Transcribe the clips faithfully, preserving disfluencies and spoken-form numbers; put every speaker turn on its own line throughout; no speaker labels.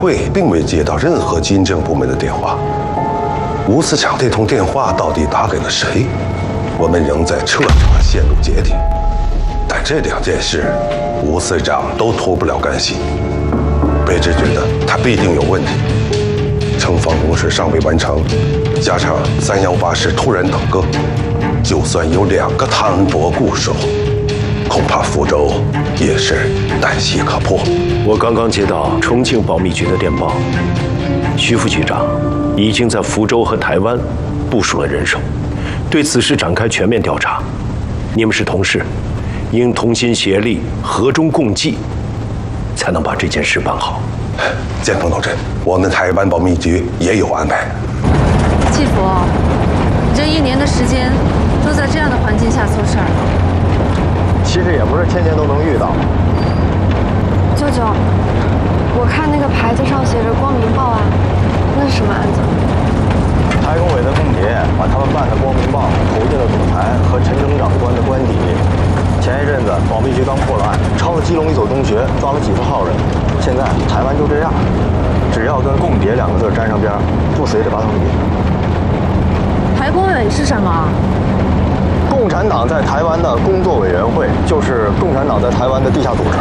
会并未接到任何军政部门的电话。吴司长这通电话到底打给了谁？我们仍在彻查线路节点。但这两件事，吴司长都脱不了干系。卑职觉得他必定有问题。城防工事尚未完成，加上三幺八师突然倒戈，就算有两个汤恩伯固守，恐怕福州也是旦夕可破。
我刚刚接到重庆保密局的电报，徐副局长已经在福州和台湾部署了人手，对此事展开全面调查。你们是同事，应同心协力，和衷共济，才能把这件事办好。
建鹏头阵，我们台湾保密局也有安排。
继福，你这一年的时间都在这样的环境下做事儿，
其实也不是天天都能遇到。
舅舅，我看那个牌子上写着“光明报案”，那是什么案子？
台工委的共谍把他们办的《光明报》投进了总裁和陈省长官的官邸。前一阵子保密局刚破了案，抄了基隆一所中学，抓了几十号人。现在台湾就这样，只要跟共谍两个字沾上边，不死也得拔头皮。
台工委是什么？
共产党在台湾的工作委员会，就是共产党在台湾的地下组织。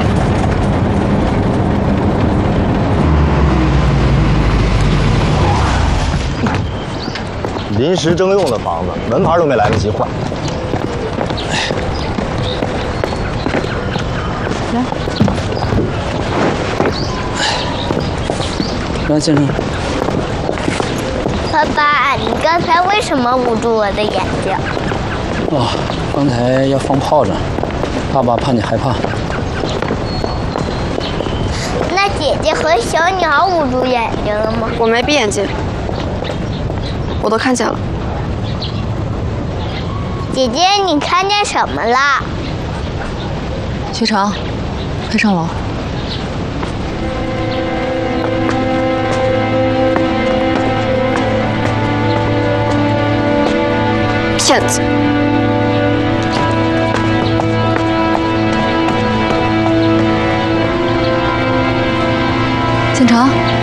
临时征用的房子，门牌都没来得及换。
来，
来，先生。
爸爸，你刚才为什么捂住我的眼睛？
哦，刚才要放炮仗，爸爸怕你害怕。
那姐姐和小鸟捂住眼睛了吗？
我没闭眼睛，我都看见了。
姐姐，你看见什么了？
徐成，快上楼。
骗子！
建成。